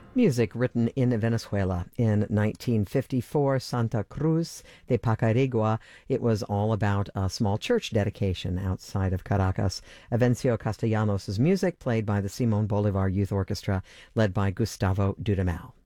Music written in Venezuela in 1954, Santa Cruz de Pacarigua. It was all about a small church dedication outside of Caracas. Avencio Castellanos' music, played by the Simon Bolivar Youth Orchestra, led by Gustavo Dudamel.